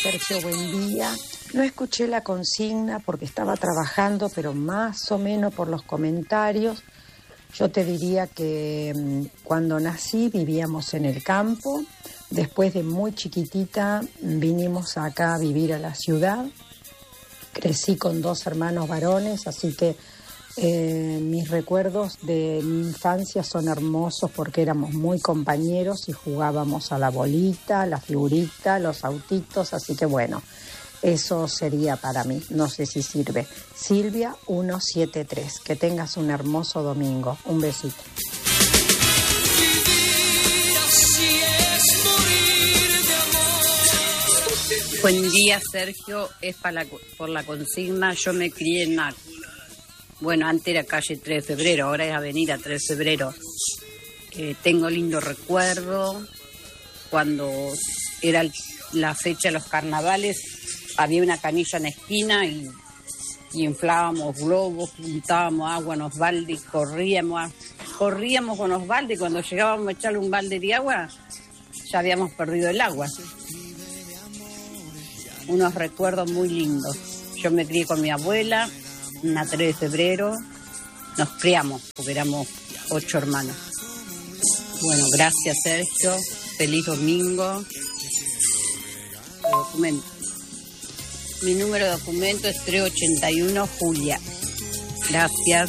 Sergio, buen día. No escuché la consigna porque estaba trabajando, pero más o menos por los comentarios, yo te diría que cuando nací vivíamos en el campo. Después de muy chiquitita vinimos acá a vivir a la ciudad. Crecí con 2 hermanos varones, así que mis recuerdos de mi infancia son hermosos porque éramos muy compañeros y jugábamos a la bolita, a la figurita, los autitos, así que bueno, eso sería para mí, no sé si sirve. Silvia 173, que tengas un hermoso domingo, un besito. Buen día, Sergio, es por la consigna. Yo me crié en Naco. Bueno, antes era calle 3 de febrero, ahora es avenida 3 de febrero. Tengo lindo recuerdo. Cuando era la fecha de los carnavales, había una canilla en la esquina y inflábamos globos, juntábamos agua en los baldes, corríamos con los baldes. Cuando llegábamos a echarle un balde de agua, ya habíamos perdido el agua. Unos recuerdos muy lindos. Yo me crié con mi abuela, una 3 de febrero, nos criamos, porque éramos 8 hermanos. Bueno, gracias, Sergio, feliz domingo. Documento. Mi número de documento es 381 Julia. Gracias.